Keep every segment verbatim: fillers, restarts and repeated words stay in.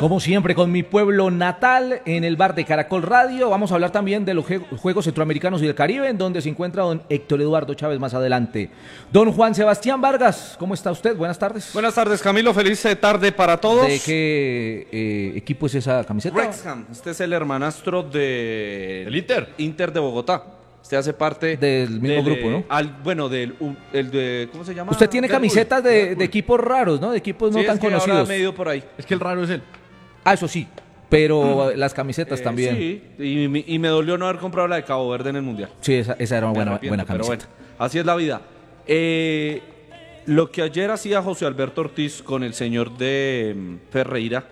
Como siempre, con mi pueblo natal en el bar de Caracol Radio. Vamos a hablar también de los Juegos Centroamericanos y del Caribe, en donde se encuentra don Héctor Eduardo Chávez más adelante. Don Juan Sebastián Vargas, ¿cómo está usted? Buenas tardes. Buenas tardes, Camilo. Feliz tarde para todos. ¿De qué eh, equipo es esa camiseta? Wrexham. Este es el hermanastro de... ¿El Inter? Inter de Bogotá. Usted hace parte... Del mismo del, grupo, ¿no? Al, bueno, del... El de, ¿cómo se llama? Usted tiene Red Bull. camisetas de, de equipos raros, ¿no? De equipos no sí, tan es que conocidos. ahora me he ido por ahí. Es que el raro es él. Ah, eso sí, pero mm. las camisetas eh, también. Sí, y, y me dolió no haber comprado la de Cabo Verde en el Mundial. Sí, esa, esa era una buena, buena pero camiseta. bueno, así es la vida. Eh, lo que ayer hacía José Alberto Ortiz con el señor de um, Ferreira,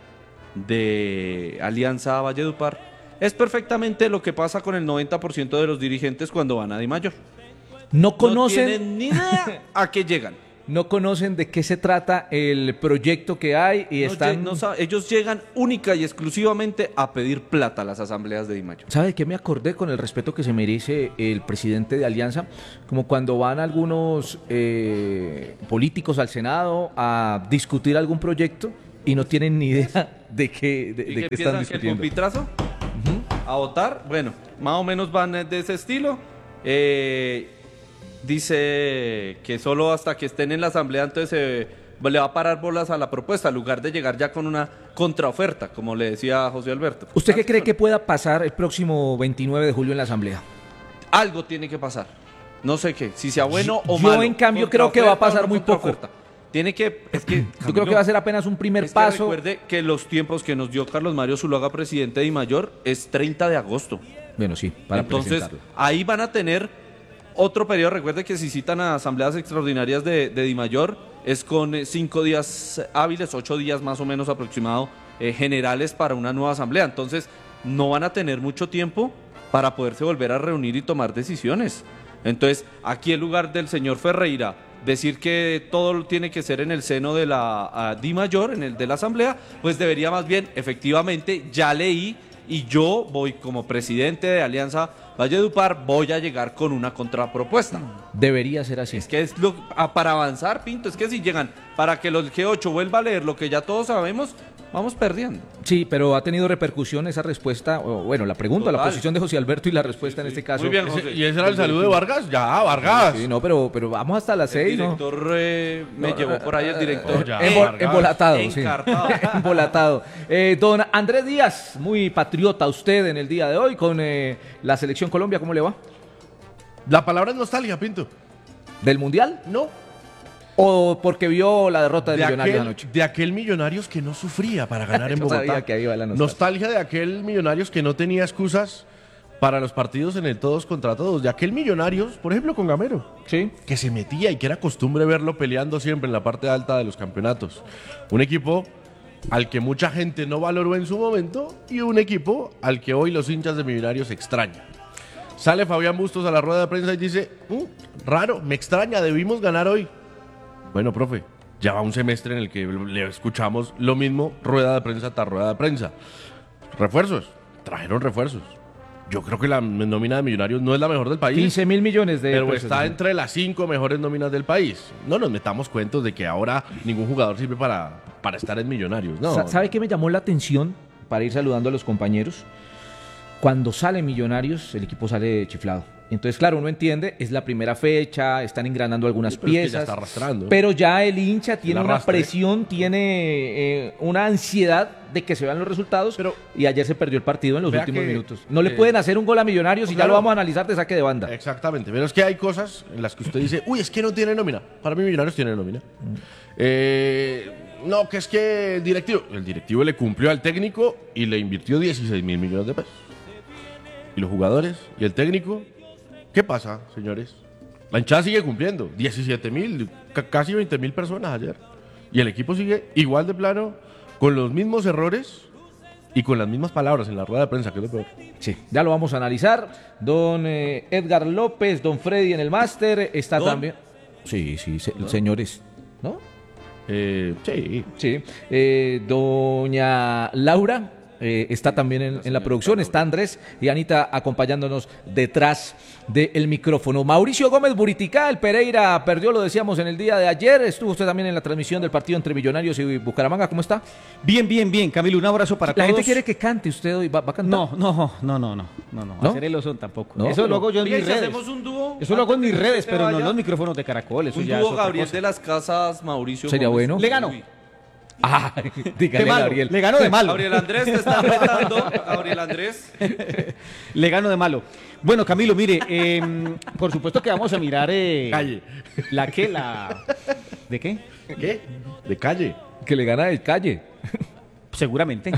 de Alianza Valledupar, es perfectamente lo que pasa con el noventa por ciento de los dirigentes cuando van a Dimayor. No conocen... No tienen ni idea a qué llegan. No conocen de qué se trata el proyecto que hay y no, están... No sabe, ellos llegan única y exclusivamente a pedir plata a las asambleas de Dimayor. ¿Sabe de qué me acordé? Con el respeto que se merece el presidente de Alianza, como cuando van algunos eh, políticos al Senado a discutir algún proyecto y no tienen ni idea de qué, de, de qué están discutiendo. Que el pupitrazo uh-huh. a votar, bueno, más o menos van de ese estilo. Eh... Dice que solo hasta que estén en la asamblea entonces eh, le va a parar bolas a la propuesta, en lugar de llegar ya con una contraoferta, como le decía José Alberto. ¿Usted qué cree que pueda pasar el próximo veintinueve de julio en la asamblea? Algo tiene que pasar. No sé qué, si sea bueno yo, o malo. Yo en cambio creo que va a pasar muy poco. Tiene que, es que yo creo que va a ser apenas un primer es paso. Que recuerde que los tiempos que nos dio Carlos Mario Zuluaga, presidente de Dimayor, es treinta de agosto. Bueno, sí, para Entonces, presentarlo. Ahí van a tener otro periodo. Recuerde que si citan a asambleas extraordinarias de, de Dimayor es con eh, cinco días hábiles, ocho días más o menos aproximado, eh, generales para una nueva asamblea. Entonces no van a tener mucho tiempo para poderse volver a reunir y tomar decisiones. Entonces aquí en lugar del señor Ferreira decir que todo tiene que ser en el seno de la uh, Dimayor, en el de la asamblea, pues debería más bien, efectivamente, ya leí y yo voy como presidente de Alianza Valledupar, voy a llegar con una contrapropuesta. Debería ser así. Es que es lo, a, para avanzar, Pinto, es que si llegan para que el G ocho vuelva a leer lo que ya todos sabemos, vamos perdiendo. Sí, pero ha tenido repercusión esa respuesta, o, bueno, la pregunta, Total. La posición de José Alberto y la respuesta sí, sí. en este caso. Muy bien, José. ¿Y ese era el saludo de Vargas? Ya, Vargas. Sí, no, pero, pero vamos hasta las seis, ¿no? El director ¿no? eh, me no, llevó por ahí el director. Ya, Embol, embolatado, Encartado. Sí. Embolatado. Eh, don Andrés Díaz, muy patriota usted en el día de hoy con eh, la Selección Colombia, ¿cómo le va? La palabra es nostalgia, Pinto. ¿Del Mundial? No. ¿O porque vio la derrota de, de Millonarios aquel, anoche? De aquel Millonarios que no sufría para ganar en Bogotá. Sabía que ahí iba la nostalgia. nostalgia de aquel Millonarios que no tenía excusas para los partidos en el todos contra todos. De aquel Millonarios, por ejemplo, con Gamero. Sí. Que se metía y que era costumbre verlo peleando siempre en la parte alta de los campeonatos. Un equipo al que mucha gente no valoró en su momento y un equipo al que hoy los hinchas de Millonarios extrañan. Sale Fabián Bustos a la rueda de prensa y dice, mm, raro, me extraña, debimos ganar hoy. Bueno, profe, ya va un semestre en el que le escuchamos lo mismo, rueda de prensa tras rueda de prensa. Refuerzos, trajeron refuerzos. Yo creo que la nómina de Millonarios no es la mejor del país. quince mil millones de Pero pesos, está ¿no? entre las cinco mejores nóminas del país. No nos metamos cuentos de que ahora ningún jugador sirve para, para estar en Millonarios. No. ¿Sabe qué me llamó la atención para ir saludando a los compañeros? Cuando sale Millonarios, el equipo sale chiflado. Entonces, claro, uno entiende, es la primera fecha, están engranando algunas sí, pero piezas. Es que ya está arrastrando. Pero ya el hincha tiene el una presión, tiene eh, una ansiedad de que se vean los resultados. Pero, y ayer se perdió el partido en los últimos que, minutos. No eh, le pueden hacer un gol a Millonarios no, y claro, ya lo vamos a analizar de saque de banda. Exactamente. Pero es que hay cosas en las que usted dice, uy, es que no tiene nómina. Para mí Millonarios tiene nómina. Mm. Eh, no, que es que el directivo, el directivo le cumplió al técnico y le invirtió dieciséis mil millones de pesos. Y los jugadores y el técnico, ¿qué pasa, señores? La hinchada sigue cumpliendo, diecisiete mil, casi veinte mil personas ayer. Y el equipo sigue igual de plano, con los mismos errores y con las mismas palabras en la rueda de prensa, que es lo peor. Sí, ya lo vamos a analizar. Don eh, Edgar López, don Freddy en el máster, está ¿Don? también. Sí, sí, se, ¿no? Señores, ¿no? Eh, sí. Sí. Eh, doña Laura. eh, está también en, en la producción, está Andrés y Anita acompañándonos detrás del micrófono. Mauricio Gómez Buritica, el Pereira perdió, lo decíamos en el día de ayer, estuvo usted también en la transmisión del partido entre Millonarios y Bucaramanga, ¿cómo está? Bien, bien, bien, Camilo, un abrazo para La todos. gente quiere que cante usted hoy, ¿va, va a cantar? No, no, no, no, no, no, no, ¿No? hacer el oso tampoco. No, Eso pero- lo hago yo en Oiga, mis ¿y si redes. hacemos un dúo? Eso lo hago en mis Antes de que redes, se pero no en vaya. los micrófonos de Caracol, eso Un ya es dúo otra Gabriel cosa. de las Casas, Mauricio Sería Gómez. bueno. Le ganó. Uy. Ah, dígale, De malo, Gabriel. le gano de malo. Gabriel Andrés te está retando. Gabriel Andrés. Le gano de malo. Bueno, Camilo, mire, eh, por supuesto que vamos a mirar... Eh, Calle. ¿La qué? La... ¿De qué? ¿Qué? De calle. Que le gana el Calle. Seguramente.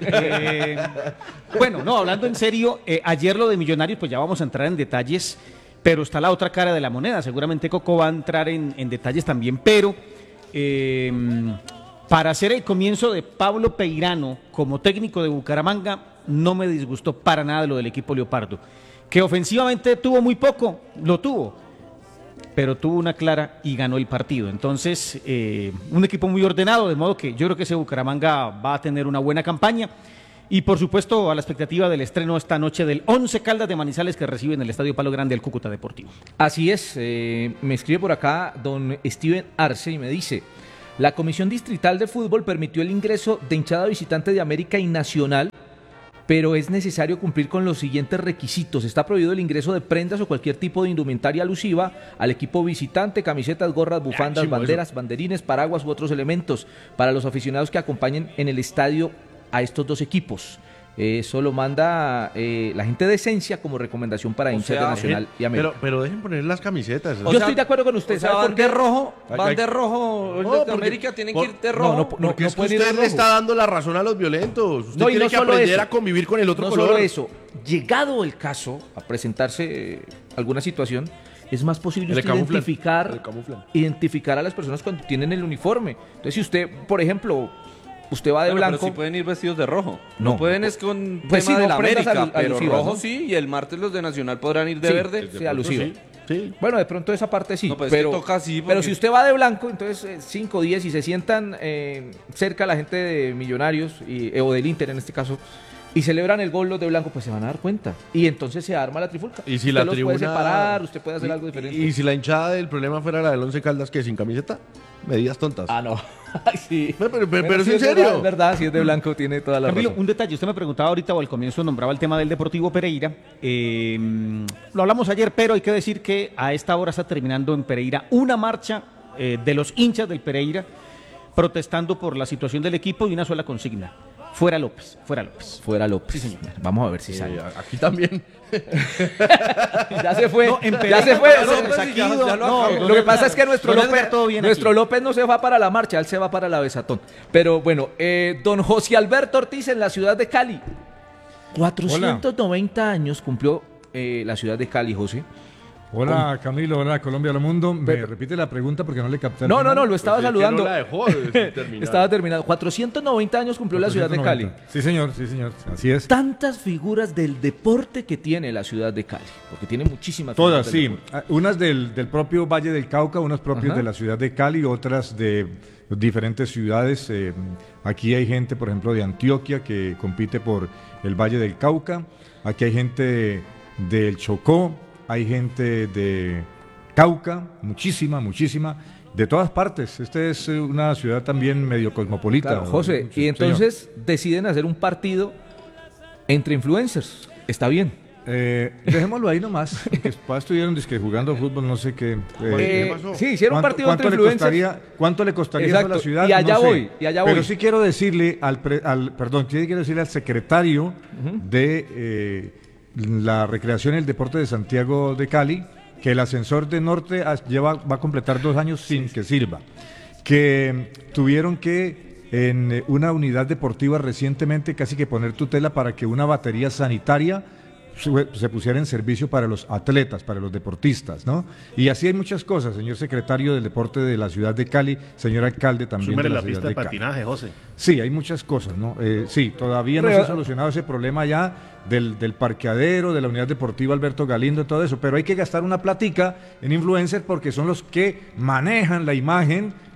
Eh, bueno, no, hablando en serio, eh, ayer lo de Millonarios, pues ya vamos a entrar en detalles, pero está la otra cara de la moneda. Seguramente Coco va a entrar en, en detalles también, pero eh, para hacer el comienzo de Pablo Peirano como técnico de Bucaramanga, no me disgustó para nada lo del equipo Leopardo. Que ofensivamente tuvo muy poco, lo tuvo, pero tuvo una clara y ganó el partido. Entonces, eh, un equipo muy ordenado, de modo que yo creo que ese Bucaramanga va a tener una buena campaña. Y por supuesto, a la expectativa del estreno esta noche del Once Caldas de Manizales que recibe en el Estadio Palo Grande el Cúcuta Deportivo. Así es, eh, me escribe por acá don Steven Arce y me dice: la Comisión Distrital de Fútbol permitió el ingreso de hinchada visitante de América y Nacional, pero es necesario cumplir con los siguientes requisitos. Está prohibido el ingreso de prendas o cualquier tipo de indumentaria alusiva al equipo visitante, camisetas, gorras, bufandas, chimbo banderas, eso. banderines, paraguas u otros elementos para los aficionados que acompañen en el estadio a estos dos equipos. Eso lo manda eh, la gente de Esencia como recomendación para O hinchas sea, de Nacional y América. Pero, pero dejen poner las camisetas. Yo estoy de acuerdo con usted. O sea, ¿sabe van por qué? de rojo, Ay, van ay. de rojo. No, Los de porque- América tienen por- que ir de no, rojo. no, no, Porque es que pueden ir usted de le rojo. está dando la razón a los violentos. Usted No, y tiene no que solo aprender eso. a convivir con el otro No color. solo eso, llegado el caso a presentarse eh, alguna situación, es más posible Le usted camuflan, identificar, le camuflan. identificar a las personas cuando tienen el uniforme. Entonces, si usted, por ejemplo, usted va de Bueno, blanco, pero sí pueden ir vestidos de rojo. No. No, pueden es con Pues tema sí, de no la prendas América, alu- pero alusivas, rojo ¿no? sí, y el martes los de Nacional podrán ir de Sí, verde. sí, alusivo. Sí, sí. Bueno, de pronto esa parte sí, No, pues, pero, que toca así, pero porque- si usted va de blanco, entonces cinco, diez y se sientan eh, cerca la gente de Millonarios y, eh, o del Inter en este caso y celebran el gol los de blanco, pues se van a dar cuenta. Y entonces se arma la trifulca. Y si usted la los tribuna... puede separar, usted puede hacer y- algo diferente. Y si la hinchada del problema fuera la del Once Caldas, que sin camiseta, medidas tontas. Ah, no. Ay, sí. Pero- pero- pero- Bueno, pero sí es en verdad, serio. Es verdad, si es de blanco tiene toda la Camilo, razón. un detalle, usted me preguntaba ahorita o al comienzo nombraba el tema del Deportivo Pereira. Eh, lo hablamos ayer, pero hay que decir que a esta hora está terminando en Pereira una marcha eh, de los hinchas del Pereira protestando por la situación del equipo y una sola consigna: fuera López, fuera López. Fuera López. Vamos a ver si Eh, sale. aquí también. Ya se fue. No, en ya Pereira se fue. no, Eso- López, ya- aquí, ya lo no, acabó. don Lo que Edgar, pasa es que nuestro don López, Edgar, todo bien nuestro aquí. López no se va para la marcha, él se va para la besatón. Pero bueno, eh, don José Alberto Ortiz en la ciudad de Cali. cuatrocientos noventa años cumplió eh, la ciudad de Cali, José. Hola Camilo, hola Colombia, hola mundo. ¿Me Pero- repite la pregunta porque no le capté? al No, no, final? no, lo estaba Pues es que saludando. no la dejó de terminar. Estaba terminado. cuatrocientos noventa años cumplió la ciudad de Cali. cuatrocientos noventa. Sí, señor, sí, señor. Así es. Tantas figuras del deporte que tiene la ciudad de Cali, porque tiene muchísimas Todas, figuras del sí. deporte. Ah, Unas del, del propio Valle del Cauca, unas propias Ajá. de la ciudad de Cali, otras de diferentes ciudades. Eh, aquí hay gente, por ejemplo, de Antioquia que compite por el Valle del Cauca. Aquí hay gente del Chocó, hay gente de Cauca, muchísima, muchísima. De todas partes. Esta es eh, una ciudad también medio cosmopolita. Claro, José, Sí, y señor. entonces deciden hacer un partido entre influencers. Está bien. Eh, dejémoslo ahí nomás, porque después estuvieron dizque, jugando fútbol, no sé qué. eh, Eh, pasó? sí, hicieron un ¿Cuánto- partido cuánto entre le influencers. costaría, ¿Cuánto le costaría eso a Exacto, la ciudad? y allá No sé. voy, y allá Pero voy. sí quiero decirle al, pre- al perdón, sí quiero decirle al secretario de eh, la Recreación y el Deporte de Santiago de Cali que el ascensor de Norte as- lleva, va a completar dos años sin que sirva. Que mm, tuvieron que en eh, una unidad deportiva recientemente casi que poner tutela para que una batería sanitaria se se pusiera en servicio para los atletas, para los deportistas, ¿no? Y así hay muchas cosas, señor secretario del Deporte de la ciudad de Cali, señor alcalde también Súmele de la, la ciudad pista de de Cali. patinaje, José. Sí, hay muchas cosas, ¿no? Eh, sí, todavía no Pero- se ha solucionado ese problema ya del, del parqueadero, de la unidad deportiva Alberto Galindo, todo eso, pero hay que gastar una platica en influencers porque son los que manejan la imagen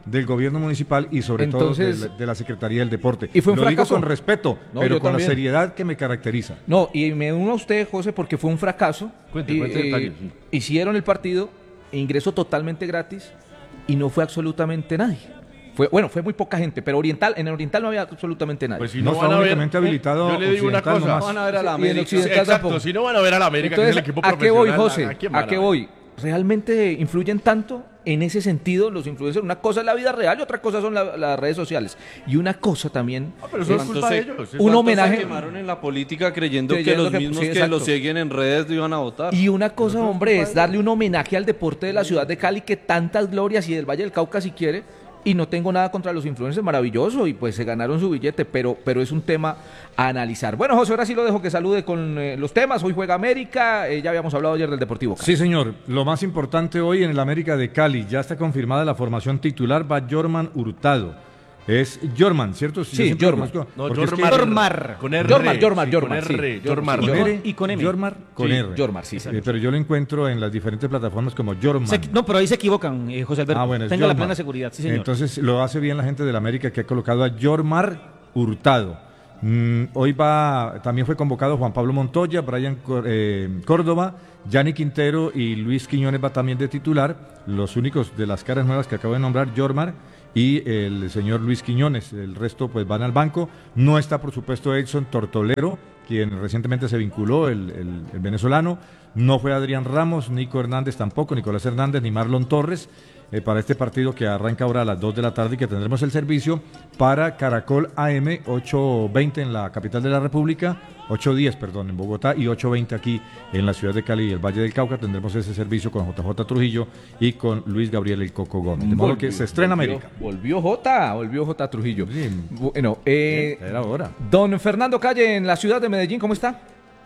del gobierno municipal y sobre Entonces, todo de la, de la Secretaría del Deporte. y fue un Lo digo fracaso. con respeto, No, pero yo con también. la seriedad que me caracteriza. No, y me uno a usted, José, porque fue un fracaso. Cuente, Y, cuente eh, detalles, sí. Hicieron el partido, ingreso totalmente gratis y no fue absolutamente nadie. Fue, bueno, fue muy poca gente, pero Oriental, en el Oriental no había absolutamente nadie. Pues si No no, está van a ver, únicamente habilitado yo le digo una Occidental cosa. nomás. No van a ver a la Sí, y en América. Occidental Exacto, tampoco. si no van a ver a la América, que es el Entonces, equipo ¿a qué voy, profesional, José? ¿a quién van ¿A qué ver? voy? ¿Realmente influyen tanto en ese sentido los influencers? Una cosa es la vida real y otra cosa son la- las redes sociales. Y una cosa también... Ah, pero eso es ¿Cuántos culpa de se- ellos. un cuántos homenaje- se quemaron en la política creyendo, Creyendo que los que- mismos sí, que exacto. los siguen en redes iban a votar? Y una cosa, hombre, es darle un homenaje al deporte de la ciudad de Cali que tantas glorias y del Valle del Cauca si quiere. Y no tengo nada contra los influencers, maravilloso, y pues se ganaron su billete, pero, pero es un tema a analizar. Bueno, José, ahora sí lo dejo que salude con eh, los temas. Hoy juega América, eh, ya habíamos hablado ayer del Deportivo Cali. Sí, señor. Lo más importante hoy en el América de Cali, ya está confirmada la formación titular, va Jorman Hurtado. Es Jorman, ¿cierto? Sí, yo siempre lo Jorman. conozco, No, porque es que- Jormar. Jormar. Con R. Jormar, Jormar, sí, Jormar, Con sí. R. Jormar, Jormar. con Jormar. R Y con M. Jormar con Sí, R. Jormar, sí, Eh, pero yo lo encuentro en las diferentes plataformas como Jorman. Se- no, pero ahí se equivocan, eh, José Alberto. Ah, bueno, es Tenga la Jormar. plena seguridad, sí, señor. Entonces lo hace bien la gente del América que ha colocado a Jormar Hurtado. Mm, hoy va, también fue convocado Juan Pablo Montoya, Brian Cor- eh, Córdoba, Yanni Quintero y Luis Quiñones va también de titular. Los únicos de las caras nuevas que acabo de nombrar, Jormar y el señor Luis Quiñones. El resto pues van al banco. No está por supuesto Edson Tortolero, quien recientemente se vinculó, el, el- el venezolano. No fue Adrián Ramos, Nico Hernández tampoco, Nicolás Hernández ni Marlon Torres. eh, para este partido que arranca ahora a las dos de la tarde y que tendremos el servicio para Caracol A M ocho veinte en la capital de la República, ocho diez, perdón, en Bogotá y ocho veinte aquí en la ciudad de Cali y el Valle del Cauca. Tendremos ese servicio con J J Trujillo y con Luis Gabriel El Coco Gómez. De modo que se estrena volvió, América. Volvió J, volvió J Trujillo. Sí. Bueno, eh, Era hora. don Fernando Calle en la ciudad de Medellín, ¿cómo está?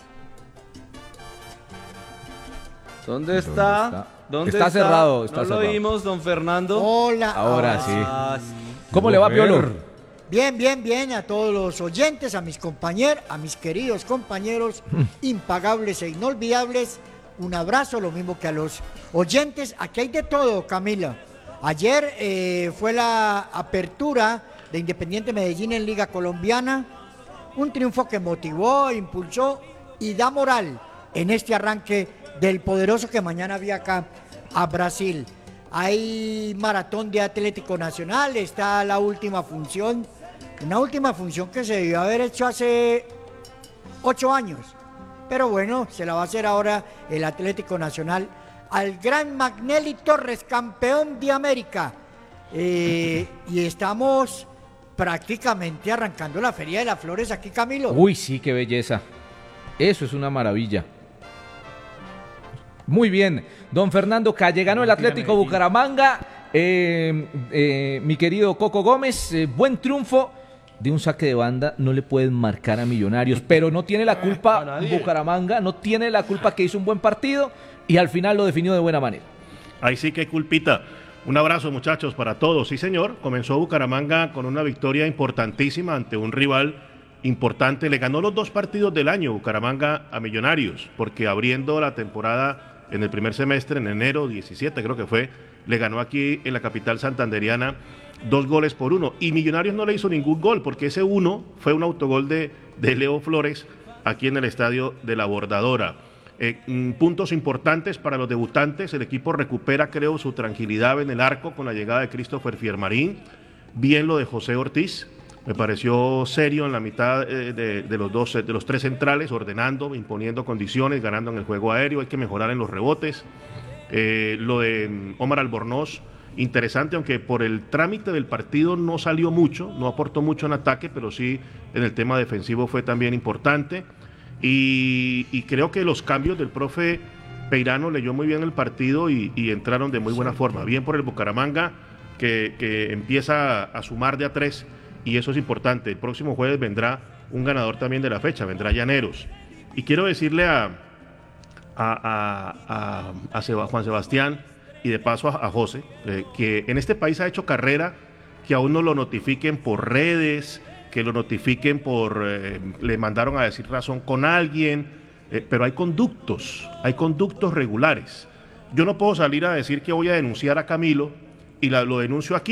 ¿Dónde está? está? ¿Dónde Está cerrado, está no cerrado. lo vimos, don Fernando. Hola. Ahora sí. Ah, sí. ¿Cómo le va, Ver. Piolo? Bien, bien, bien a todos los oyentes, a mis compañeros, a mis queridos compañeros impagables e inolvidables. Un abrazo, lo mismo que a los oyentes. Aquí hay de todo, Camila. Ayer eh, fue la apertura de Independiente Medellín en Liga Colombiana. Un triunfo que motivó, impulsó y da moral en este arranque del poderoso que mañana viaja a Brasil. Hay maratón de Atlético Nacional, está la última función, una última función que se debió haber hecho hace ocho años, pero bueno, se la va a hacer ahora el Atlético Nacional al gran Magnelli Torres, campeón de América. Eh, y estamos prácticamente arrancando la Feria de las Flores aquí, Camilo. Uy, sí, qué belleza. Eso es una maravilla. Muy bien, don Fernando Calle, ganó el Atlético Bucaramanga. Eh, eh, mi querido Coco Gómez, eh, buen triunfo. De un saque de banda no le pueden marcar a Millonarios, pero no tiene la culpa Bucaramanga, no tiene la culpa que hizo un buen partido y al final lo definió de buena manera. Ahí sí que hay culpita. Un abrazo, muchachos, para todos. Sí, señor, comenzó Bucaramanga con una victoria importantísima ante un rival importante. Le ganó los dos partidos del año Bucaramanga a Millonarios, porque abriendo la temporada en el primer semestre, en enero diecisiete creo que fue, le ganó aquí en la capital santanderiana dos goles por uno. Y Millonarios no le hizo ningún gol, porque ese uno fue un autogol de, de Leo Flores aquí en el estadio de la Bordadora. Eh, mm, puntos importantes para los debutantes. El equipo recupera, creo, su tranquilidad en el arco con la llegada de Christopher Fiermarín. Bien lo de José Ortiz. Me pareció serio en la mitad eh, de, de los dos, de los tres centrales, ordenando, imponiendo condiciones, ganando en el juego aéreo. Hay que mejorar en los rebotes. Eh, lo de mm, Omar Albornoz, interesante, aunque por el trámite del partido no salió mucho, no aportó mucho en ataque, pero sí en el tema defensivo fue también importante. Y, y creo que los cambios del profe Peirano leyó muy bien el partido y, y entraron de muy buena forma. Bien por el Bucaramanga, que, que empieza a sumar de a tres, y eso es importante. El próximo jueves vendrá un ganador también de la fecha, vendrá Llaneros. Y quiero decirle a, a, a, a, a Seba, Juan Sebastián y de paso a, a José, eh, que en este país ha hecho carrera, que aún no lo notifiquen por redes, que lo notifiquen por, eh, le mandaron a decir razón con alguien, eh, pero hay conductos, hay conductos regulares. Yo no puedo salir a decir que voy a denunciar a Camilo y la, lo denuncio aquí,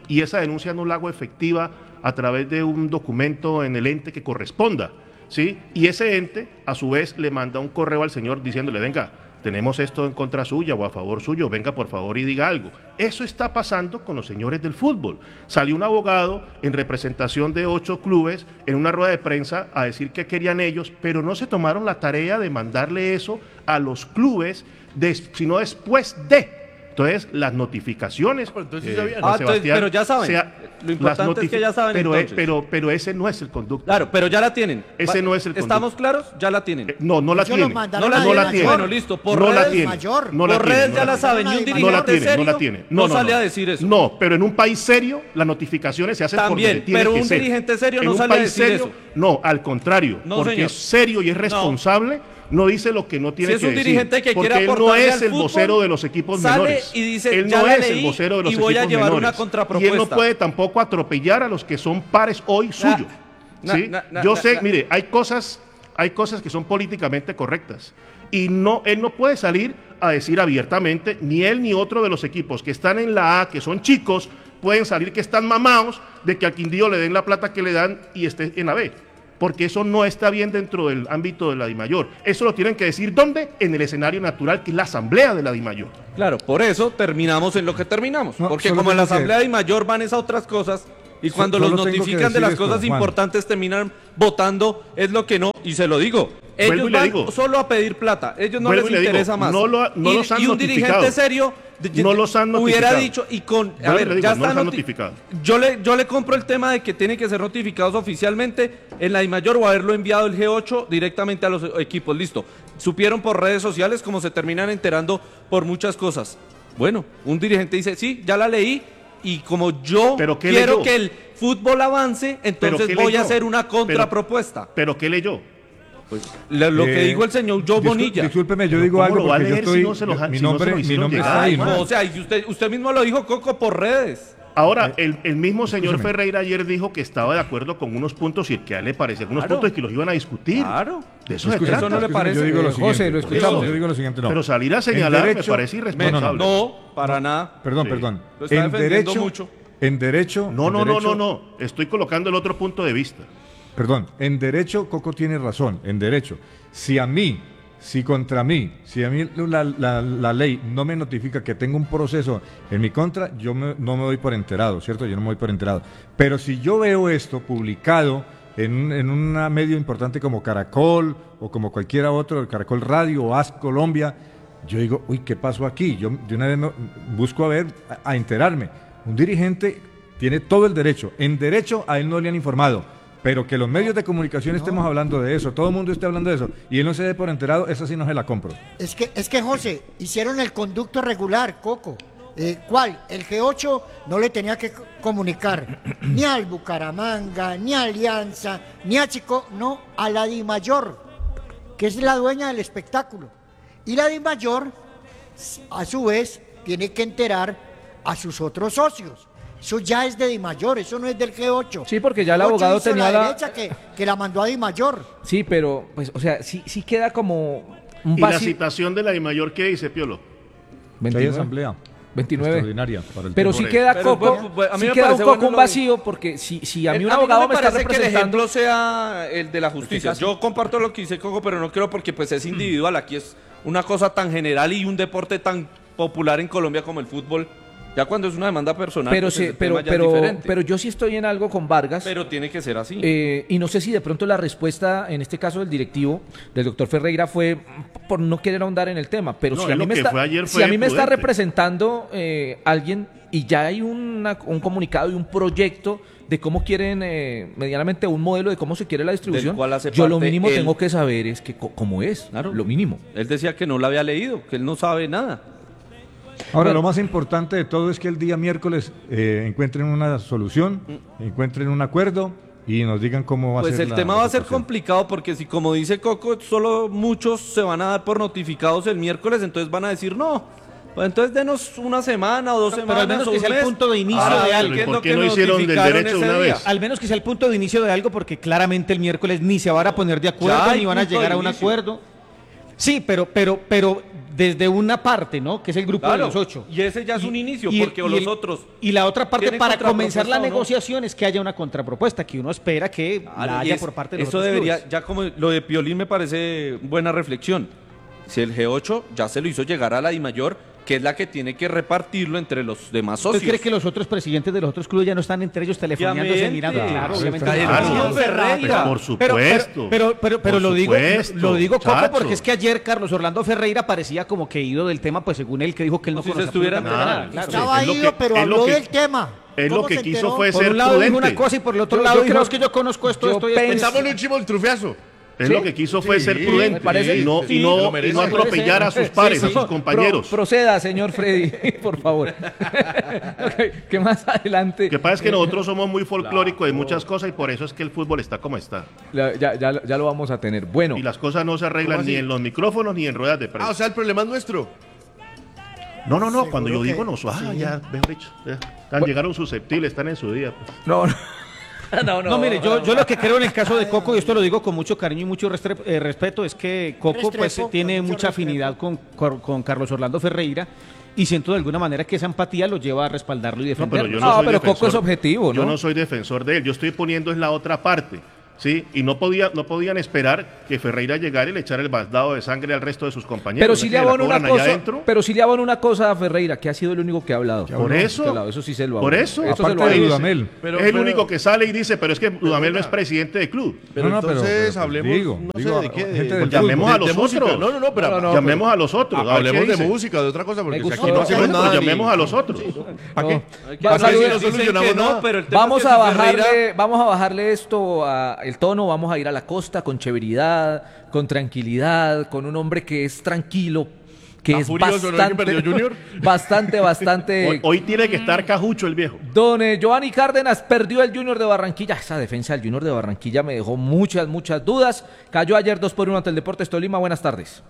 y esa denuncia no la hago efectiva a través de un documento en el ente que corresponda, ¿sí? Y ese ente, a su vez, le manda un correo al señor diciéndole, venga, tenemos esto en contra suya o a favor suyo, venga por favor y diga algo. Eso está pasando con los señores del fútbol. Salió un abogado en representación de ocho clubes en una rueda de prensa a decir qué querían ellos, pero no se tomaron la tarea de mandarle eso a los clubes, de, sino después de... Entonces, las notificaciones... Pero entonces eh, sí sabían. Ah, entonces, pero ya saben. sea, Lo importante las es que ya saben, pero, entonces. pero, pero ese no es el conducto. Claro, pero ya la tienen. Ese Va- no es el ¿Estamos conducto. claros? Ya la tienen. Eh, No, no la Ellos lo tiene. mandaron No la a no la Di tiene. Mayor. Bueno, listo. Por no la redes, tiene. Mayor. No la por tiene, redes no ya la la tiene. saben. Ni un No dirigente No la tiene, serio no la tiene. no sale a decir eso. No, pero en un país serio las notificaciones se hacen También, por donde tiene pero que un ser. dirigente serio En no un sale a país decir serio, eso. No, al contrario, No, porque señor. es serio y es responsable, no dice lo que no tiene Si es que un decir. dirigente que porque quiere él no aportarle es al el fútbol, vocero de los equipos sale menores. y dice, él ya no la es el leí vocero de los y voy a equipos llevar una menores. Y él no contrapropuesta. puede tampoco atropellar a los que son pares hoy suyos. na, ¿sí? na, na, Yo na, sé, na. mire, hay cosas, hay cosas que son políticamente correctas. Y no, él no puede salir a decir abiertamente, ni él ni otro de los equipos que están en la A, que son chicos, pueden salir que están mamados de que al Quindío le den la plata que le dan y esté en la B. Porque eso no está bien dentro del ámbito de la DIMAYOR. Eso lo tienen que decir, ¿dónde? En el escenario natural, que es la asamblea de la DIMAYOR. Claro, por eso terminamos en lo que terminamos. No, porque solo como en la tengo que- Asamblea de Mayor van es a otras cosas y So- cuando solo los tengo que notifican de decir las esto, cosas Juan. importantes terminan votando, es lo que no. Y se lo digo, Vuelvo ellos y le van digo. solo a pedir plata. Ellos no Vuelvo les y le digo, interesa más. no lo- no y, los han y un notificado. dirigente serio de- No los han hubiera notificado. dicho y con... A Vuelvo y ver, le digo, ya no está los han noti- notificado. Yo le, yo le compro el tema de que tienen que ser notificados oficialmente en la DIMAYOR o haberlo enviado el G ocho directamente a los equipos. Listo. Supieron por redes sociales como se terminan enterando por muchas cosas. Bueno, un dirigente dice, sí, ya la leí y como yo ¿Pero qué quiero leyó? que el fútbol avance, entonces qué voy leyó? a hacer una Pero- contrapropuesta. ¿Pero qué leyó? Lo, lo que Eh, dijo el señor Joe discul- Bonilla. Discúlpeme, yo Pero digo ¿cómo algo lo va a porque yo leer si estoy. no se lo- mi si no se nombre, lo mi hicieron nombre llegar? está ahí, Ay, ¿no? no, o sea, y usted, usted mismo lo dijo, Coco, por redes. Ahora, el, el mismo señor Escúchame. Ferreira ayer dijo que estaba de acuerdo con unos puntos y que a él le parecían unos Claro. puntos y que los iban a discutir. Claro. De eso se Escúchame, trata. no le escúchame, parece, Yo digo lo eh, siguiente. José, lo Eso, escuchamos. Yo digo lo siguiente, no. Pero salir a En señalar derecho- me parece Me- irresponsable. no, para nada. Perdón, Sí. perdón. Lo está En defendiendo derecho, mucho. en derecho. No, en no, no, derecho- no, no. Estoy colocando el otro punto de vista. Perdón, en derecho Coco tiene razón, en derecho. Si a mí, si contra mí, si a mí la, la- la ley no me notifica que tengo un proceso en mi contra, yo me- no me doy por enterado, ¿cierto? Yo no me doy por enterado. Pero si yo veo esto publicado en, un- en un medio importante como Caracol o como cualquiera otro, Caracol Radio o A S Colombia, yo digo, uy, ¿qué pasó aquí? Yo de una vez me- busco a ver, a, a enterarme. Un dirigente tiene todo el derecho. En derecho a él no le han informado. Pero que los medios de comunicación estemos hablando de eso, todo el mundo esté hablando de eso, y él no se dé por enterado, esa sí no se la compro. Es que, es que José, hicieron el conducto regular, Coco. Eh, ¿Cuál? El G ocho no le tenía que co- comunicar ni al Bucaramanga, ni a Alianza, ni a Chico, no, a la DIMAYOR, que es la dueña del espectáculo. Y la DIMAYOR, a su vez, tiene que enterar a sus otros socios. Eso ya es de DIMAYOR, eso no es del G ocho. Sí, porque ya el G ocho abogado hizo tenía la la- derecha que, que la mandó a DIMAYOR. Sí, pero, pues, o sea, sí, sí queda como un ¿Y la vacío. citación de la DIMAYOR qué dice, Piolo? Que hay veintinueve. asamblea veintinueve. extraordinaria para el Pero tema. sí queda Pero, Coco, bueno, pues, a mí sí me queda un parece Coco bueno un lo- vacío, porque si, si a mí un abogado me, está parece que el representando... ejemplo sea el de la justicia. Yo comparto lo que dice Coco, pero no creo porque pues es individual. Aquí es una cosa tan general y un deporte tan popular en Colombia como el fútbol. Ya cuando es una demanda personal, Pero, pues, sí, ese pero, tema ya es pero, diferente. pero yo sí estoy en algo con Vargas. Pero tiene que ser así. Eh, y no sé si de pronto la respuesta, en este caso del directivo, del doctor Ferreira, fue por no querer ahondar en el tema. Pero No, si a él mí lo me que está, fue ayer si fue a mí me está prudente. representando eh, alguien y ya hay una- un comunicado y un proyecto de cómo quieren, eh, medianamente un modelo de cómo se quiere la distribución, cual hace yo lo parte mínimo él. tengo que saber es que co- cómo es, Claro. lo mínimo. Él decía que no la había leído, que él no sabe nada. Ahora, Bueno. lo más importante de todo es que el día miércoles eh, encuentren una solución, encuentren un acuerdo y nos digan cómo va a Pues ser el la- tema la va a ser situación. complicado porque si como dice Coco, solo muchos se van a dar por notificados el miércoles, entonces van a decir no. Pues entonces denos una semana o dos Pero semanas al menos o que un sea el mes. punto de inicio Ah, de ¿qué algo. es ¿Por lo qué que no hicieron del notificaron derecho de ese una día? vez? Al menos que sea el punto de inicio de algo, porque claramente el miércoles ni se van a poner de acuerdo, Ya hay ni van a punto llegar de a un inicio. acuerdo. Sí, pero, pero, pero desde una parte, ¿no? Que es el grupo Claro, de los ocho. y ese ya es un inicio, porque los el- otros Y la otra parte tienen para comenzar la contrapropuesta o no. negociación es que haya una contrapropuesta, que uno espera que Claro, la y haya es- por parte de los eso otros debería, clubes. ya como lo de Piolín me parece buena reflexión. Si el G ocho ya se lo hizo llegar a la DIMAYOR, que es la que tiene que repartirlo entre los demás ¿Usted socios. cree que los otros presidentes de los otros clubes ya no están entre ellos telefoneándose, Obviamente. mirando? Claro, Sí, obviamente. claro. Claro. Señor Ferreira. Por Pero, supuesto. pero, pero, pero, pero Por lo digo, supuesto, lo digo Coco, muchacho. porque es que ayer Carlos Orlando Ferreira parecía como que ido del tema, pues según él que dijo que él no Como si conoce se estuviera absolutamente nada. nada. Claro. Estaba es lo ido, que- pero es lo habló que- del tema. Él lo ¿Cómo que se quiso enteró? fue Por ser un lado dijo prudente. una cosa y por el otro Yo- lado yo dijo, creo- es que yo conozco esto, yo esto y esto. Pensámosle un chivo el trufiazo. Él lo que quiso fue Sí, ser me prudente parece- y no, y sí, no, lo y merece. no atropellar a sus pares, Sí, a sí. sus compañeros. Pro- proceda, señor Freddy, por favor. Ok, ¿qué más adelante? Lo que pasa es que nosotros somos muy folclóricos de muchas cosas y por eso es que el fútbol está como está. Ya, ya, ya- ya lo vamos a tener. Bueno, Y las cosas no se arreglan ¿Cómo así? ni en los micrófonos ni en ruedas de Ah, prensa. o sea, el problema es nuestro. No, no, no, Seguro cuando yo que- digo nosotros, ah, sí. ya, mejor dicho, ya, están- llegaron susceptibles, están en su día. Pues. no, no. No, No, mire, yo, yo lo que creo en el caso de Coco, y esto lo digo con mucho cariño y mucho restre- eh, respeto, es que Coco pues Restrepo, tiene con mucho mucha restrepo. afinidad con, con, con Carlos Orlando Ferreira y siento de alguna manera que esa empatía lo lleva a respaldarlo y No, defenderlo. pero yo No, no soy pero Coco defensor- es objetivo, Yo ¿no? no soy defensor de él, yo estoy poniendo es la otra parte, ¿sí? Y no, podía, no podían esperar que Ferreira llegara y le echara el baldado de sangre al resto de sus compañeros. Pero ¿no? sí Que le la abono una cobran allá cosa, adentro. pero sí le abono una cosa a Ferreira, que ha sido el único que ha hablado. Por eso, Que ha hablado, eso sí se lo por abono. eso. Eso se Aparte lo de abono. Dudamel. Pero- es el pero- único que sale y dice, pero es que Dudamel no es presidente del club. Pero No, no, pero- entonces pero, pues, hablemos, digo, no digo, sé de qué. gente de- del Llamemos fútbol. a los de música. otros. No, no, no, pero No, no, no. Llamemos a los otros. ah, a ver hablemos qué de dicen. música, de otra cosa, porque Me si aquí gustó. no hacemos Bueno, nada. pues ni- llamemos a los otros. ¿Para qué? No. ¿Para Vamos a- qué si no Dicen solucionamos que no, nada? pero el tema Vamos es que a si bajarle, Ferreira- vamos a bajarle esto a el tono, vamos a ir a la costa con chéveridad, con tranquilidad, con un hombre que es tranquilo, que ¿Está es furioso, no, que bastante, perdió Junior? bastante, bastante. Hoy, hoy tiene que estar cajucho el viejo. Don eh, Giovanni Cárdenas perdió el Junior de Barranquilla. Esa defensa del Junior de Barranquilla me dejó muchas, muchas dudas. Cayó ayer dos por uno ante el Deportes Tolima. Buenas tardes.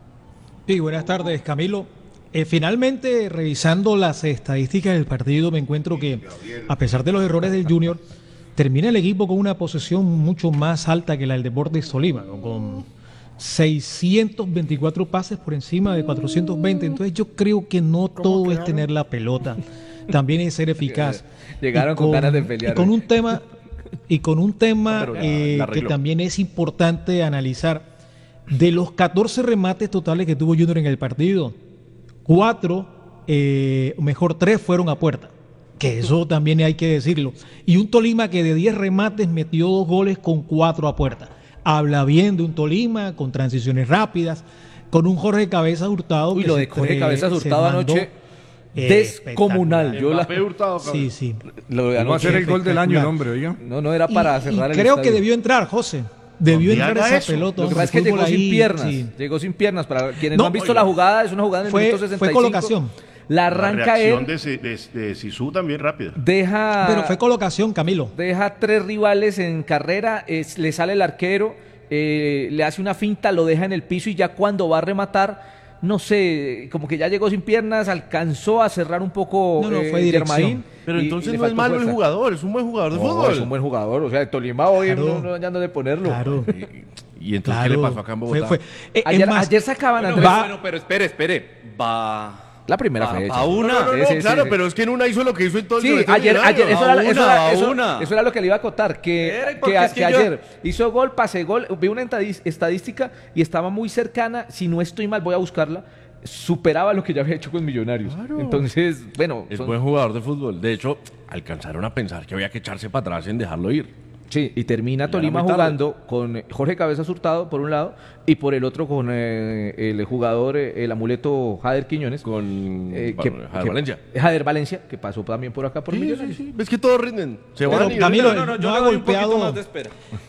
Sí, buenas tardes, Camilo. Eh, finalmente, revisando las estadísticas del partido, me encuentro que, a pesar de los errores del Junior, termina el equipo con una posesión mucho más alta que la del Deportes Tolima, ¿no? Con seiscientos veinticuatro pases por encima de cuatrocientos veinte. Entonces, yo creo que no todo es tener la pelota, también es ser eficaz. Llegaron Y con ganas de pelear Y con hoy. un tema, y con un tema Pero la- eh, la que arregló. también es importante analizar. De los catorce remates totales que tuvo Junior en el partido, cuatro, eh, mejor tres fueron a puerta, que eso también hay que decirlo. Y un Tolima que de diez remates metió dos goles con cuatro a puerta. Habla bien de un Tolima con transiciones rápidas, con un Jorge Cabezas Hurtado. Uy, que lo se de Jorge tre- Cabezas se Hurtado mandó, anoche, eh, descomunal. Yo la, Mbappé Hurtado, cabrón. Sí, sí. lo de Va a anoche- ser el gol del año el espectacular. hombre, oiga. No, no era para Y- y cerrar el creo que estadio. debió entrar, José. Debió ¿Dónde entrar haga esa eso? pelota. Lo que hombre, pasa es que fútbol llegó sin ahí, piernas. sí. Llegó sin piernas. Para quienes No, no han visto oiga. la jugada, es una jugada en el Fue- minuto fue sesenta y cinco. colocación. La La arranca reacción él, de, Si- de, de Sisu también rápida. deja, Pero fue colocación, Camilo. deja tres rivales en carrera, es- le sale el arquero, eh, le hace una finta, lo deja en el piso y ya cuando va a rematar, no sé, como que ya llegó sin piernas, alcanzó a cerrar un poco No, no, eh, fue dirección. Germain, Pero y- entonces y le no es faltó malo el fuerza. jugador, es un buen jugador de No, fútbol. es un buen jugador, o sea, de Tolima hoy Claro. no, no hay dónde ponerlo. Claro. Y entonces, ¿qué le pasó acá en Bogotá? Fue, fue. Eh, es Ayer, más, ayer sacaban Bueno, Andrés, Va- bueno, pero espere, espere. Va. la primera va- fecha. va una. No, no, no, Sí, sí, claro, sí. pero es que en una hizo lo que hizo en todo el Sí, Selección ayer, Millonario. ayer eso, A era, eso, una, era, a eso- una. eso era lo que le iba a contar, que, Era, que, porque a- es que que yo- ayer hizo gol, pase gol, vi una entadis- estadística y estaba muy cercana, si no estoy mal, voy a buscarla, superaba lo que ya había hecho con Millonarios. Entonces, bueno, Es son- buen jugador de fútbol. De hecho, alcanzaron a pensar que había que echarse para atrás en dejarlo ir. sí, y termina Ya Tolima era muy tarde. jugando con eh, Jorge Cabezas Hurtado por un lado y por el otro con eh, el jugador, eh, el amuleto Jader Quiñones. Con eh, bueno, Javier que- Valencia. Jader Valencia, que pasó también por acá por Sí, Millonarios. sí, sí. ¿Ves que todos rinden? Se Pero, van y Camilo, rinden. No, no, no yo ha le doy un poquito golpeado- más de espera.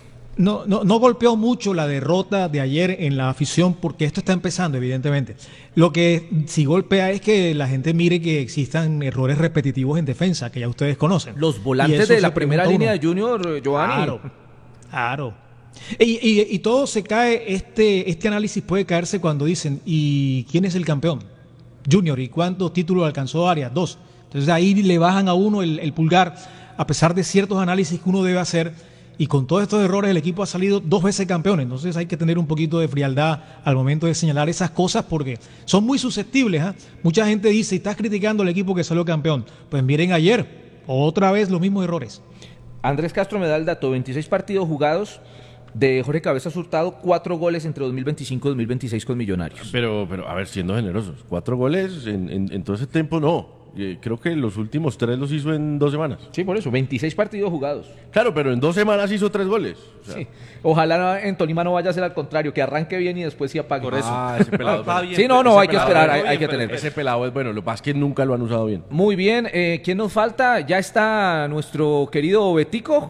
No, no, no golpeó mucho la derrota de ayer en la afición porque esto está empezando, evidentemente. Lo que sí golpea es que la gente mire que existan errores repetitivos en defensa, que ya ustedes conocen. Los Y volantes eso de la se primera pregunta línea uno. de Junior, eh, Giovanni. Claro, claro. Y, y- y todo se cae, este, este análisis puede caerse cuando dicen, ¿y quién es el campeón? Junior, ¿y cuántos títulos alcanzó Arias? Dos. Entonces ahí le bajan a uno el, el pulgar, a pesar de ciertos análisis que uno debe hacer y con todos estos errores el equipo ha salido dos veces campeón. Entonces hay que tener un poquito de frialdad al momento de señalar esas cosas porque son muy susceptibles. ¿eh? Mucha gente dice, estás criticando al equipo que salió campeón. Pues miren ayer, otra vez los mismos errores. Andrés Castro me da el dato, veintiséis partidos jugados de Jorge Cabezas Hurtado, cuatro goles entre dos mil veinticinco y dos mil veintiséis con Millonarios. Pero, pero a ver, siendo generosos, cuatro goles en, en, en todo ese tiempo no. Eh, creo que los últimos tres los hizo en dos semanas. Sí, por eso, veintiséis partidos jugados. Claro, pero en dos semanas hizo tres goles. O sea, Sí. Ojalá en Tolima no vaya a ser al contrario, que arranque bien y después sí apague. Por eso. Ah, ese pelado. Está bien, Sí, no, no, ese hay que pelado esperar, es hay, bueno, hay que pero tener. Ese pelado es bueno, lo que pasa es que nunca lo han usado bien. Muy bien, eh, ¿quién nos falta? ¿Ya está nuestro querido Betico?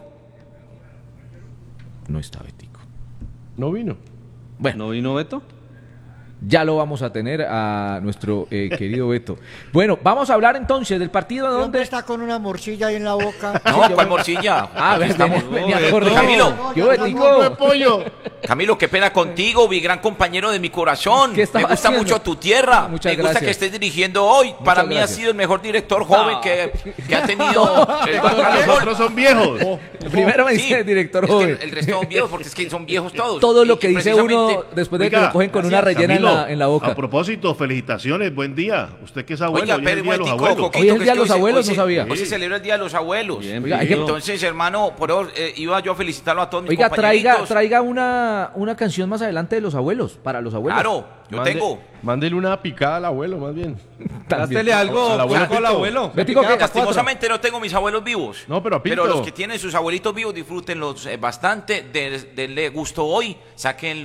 No está Betico. No vino. Bueno, ¿No vino Beto? ya lo vamos a tener a nuestro eh, querido Beto. Bueno, vamos a hablar entonces del partido ¿Dónde donde... está con una morcilla ahí en la boca? No, ¿cuál morcilla? Ah, ven, ven, ven, me acordé. Camilo. Yo, Betico. Camilo, qué pena contigo, mi gran compañero de mi corazón. ¿Qué estaba Me gusta haciendo? mucho tu tierra. Muchas Me gusta gracias. que estés dirigiendo hoy. Para mí gracias. ha sido el mejor director joven No. que, que ha tenido el Los Guadalajara. otros son viejos. Primero me Sí, dice el director es que joven. el, el resto son viejos porque es que son viejos todos. Todo lo Y que dice precisamente- uno después de que Oiga, lo cogen con una gracias, rellena en Camilo, la, en la boca. A propósito, felicitaciones, buen día. Usted que es abuelo, Oiga, hoy es el pero día de los momentico, abuelos. Coquito, Hoy es el que día de que los hoy se- abuelos, hoy no se- sabía. Hoy se celebra el Día de los Abuelos. Bien, Oiga, hay que- Entonces, hermano, por eso, eh, iba yo a felicitarlo a todos mis Oiga, traiga, compañeritos. traiga una, una canción más adelante de los abuelos, para los abuelos. Claro, yo Mande- tengo. Mándele una picada al abuelo, más bien. Gástele algo Al abuelo flaco al Pito. abuelo. Betico, ¿qué? Lastimosamente no tengo mis abuelos vivos. No, pero a Pito. Pero los que tienen sus abuelitos vivos, disfrútenlos eh, bastante. de- Denle gusto hoy. Saquen